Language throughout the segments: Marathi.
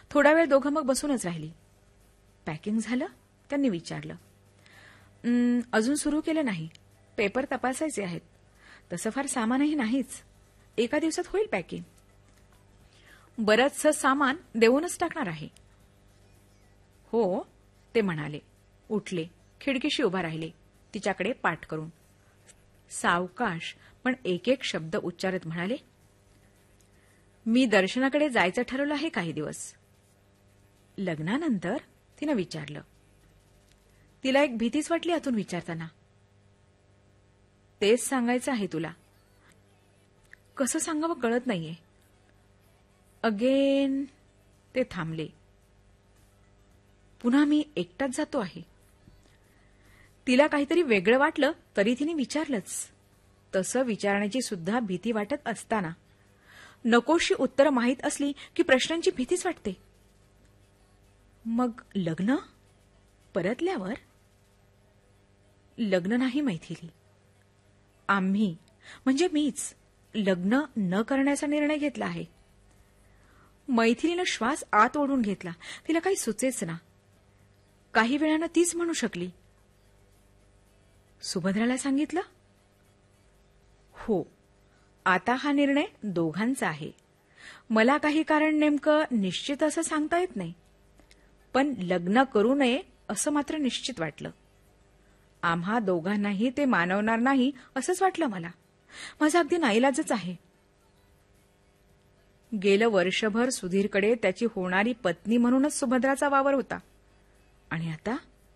थोडा वेळ दोघं मग बसूनच राहिली. पॅकिंग झालं? त्यांनी विचारलं. अजून सुरू केलं नाही. पेपर तपासायचे आहेत. तसं फार सामानही नाहीच. एका दिवसात होईल पॅकिंग. बरंचसं सामान देऊनच टाकणार आहे. हो, ते म्हणाले. उठले, खिडकीशी उभा राहिले, तिच्याकडे पाठ करून. सावकाश पण एक एक शब्द उच्चारत म्हणाले, मी दर्शनाकडे जायचं ठरवलं आहे काही दिवस. लग्नानंतर? तिनं विचारलं. तिला एक भीतीच वाटली आतून विचारताना. तेच सांगायचं आहे तुला. कसं सांगावं कळत नाहीये. अगेन. ते थांबले. पुन्हा मी एकटाच जातो आहे. तिला काहीतरी वेगळं वाटलं तरी तिने विचारलंच. तसं विचारण्याची सुद्धा भीती वाटत असताना नकोशी उत्तरं माहीत असली की प्रश्नांची भीतीच वाटते. मग लग्न? परतल्यावर? लग्न नाही मैथिली. आम्ही म्हणजे मीच लग्न न करण्याचा निर्णय घेतला आहे. मैथिलीनं श्वास आत ओढून घेतला. तिला काही सुचेच ना. काही वेळानं तीच म्हणू शकली. सुभद्राला सांगितलं? हो, आता हा निर्णय दोघांचा आहे. मला काही कारण नेमकं निश्चित असं सांगता येत नाही. पण लग्न करू नये असं मात्र निश्चित वाटलं. आम्हा दोघांनाही ते मानवणार नाही असंच वाटलं मला. माझा अगदी नाईलाजच आहे. गेलं वर्षभर सुधीरकडे त्याची होणारी पत्नी म्हणूनच सुभद्राचा वावर होता. आणि आता?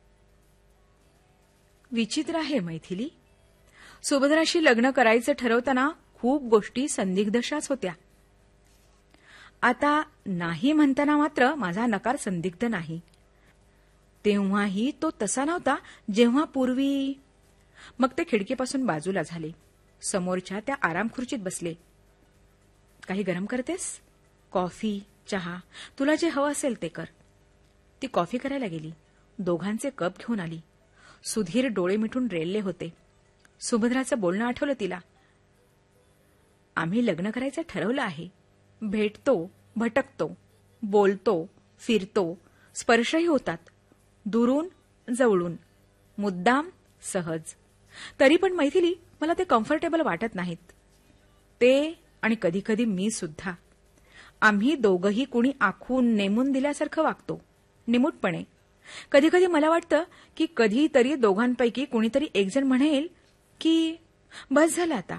विचित्र आहे मैथिली. सुभद्राशी लग्न करायचं ठरवताना खूप गोष्टी संदिग्धशाच होत्या. आता नाही म्हणताना मात्र माझा नकार संदिग्ध नाही. तेव्हाही तो तसा नव्हता जेव्हा पूर्वी. मग ते खिडकीपासून बाजूला झाले. समोरच्या त्या आरामखुर्चीत बसले. काही गरम करतेस? कॉफी, चहा, तुला जे हवं असेल ते कर. ती कॉफी करायला गेली. दोघांचे कप घेऊन आली. सुधीर डोळे मिटून रेलले होते. सुभद्राचं बोलणं आठवलं तिला. आम्ही लग्न करायचं ठरवलं आहे. भेटतो, भटकतो, बोलतो, फिरतो, स्पर्शही होतात. दुरून, जवळून, मुद्दाम, सहज. तरी पण मैथिली मला ते कम्फर्टेबल वाटत नाहीत. ते आणि कधीकधी मी सुद्धा. आम्ही दोघंही कुणी आखून नेमून दिल्यासारखं वागतो, निमूटपणे. कधीकधी मला वाटतं की कधीतरी दोघांपैकी कुणीतरी एकजण म्हणेल की बस झालं आता.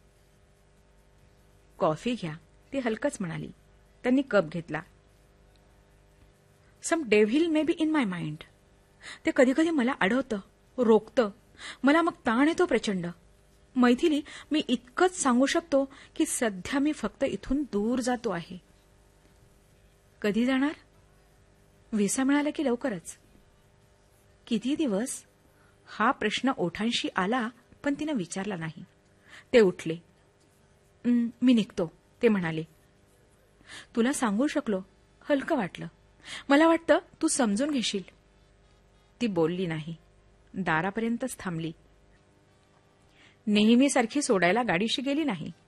कॉफी घ्या, ती हलकच म्हणाली. त्यांनी कप घेतला. सम devil may be in my mind. ते कधीकधी मला अडवतं, रोखतं. मला मग ताण येतो प्रचंड. मैथिली, मी इतकंच सांगू शकतो की सध्या मी फक्त इथून दूर जातो आहे. कधी जाणार? व्हिसा मिळाला की लवकरच. किती दिवस? हा प्रश्न ओठांशी आला पण तिनं विचारला नाही. ते उठले. मी निघतो, ते म्हणाले. तुला सांगू शकलो, हलकं वाटलं. मला वाटतं तू समजून घेशील. ती बोलली नाही. दारापर्यंतच थांबली. नेहमीसारखी सोडायला गाडीशी गेली नाही.